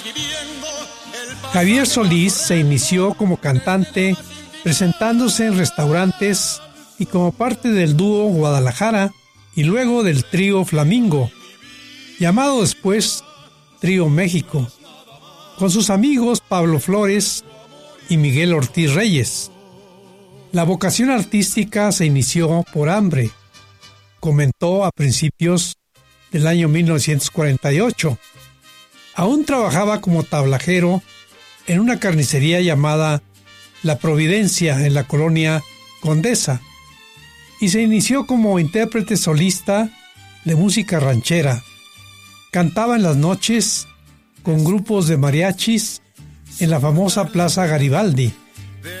Javier Solís se inició como cantante, presentándose en restaurantes y como parte del dúo Guadalajara y luego del trío Flamingo, llamado después Trío México, con sus amigos Pablo Flores y Miguel Ortiz Reyes. La vocación artística se inició por hambre, comentó a principios del año 1948. Aún trabajaba como tablajero en una carnicería llamada La Providencia en la colonia Condesa y se inició como intérprete solista de música ranchera. Cantaba en las noches con grupos de mariachis en la famosa Plaza Garibaldi.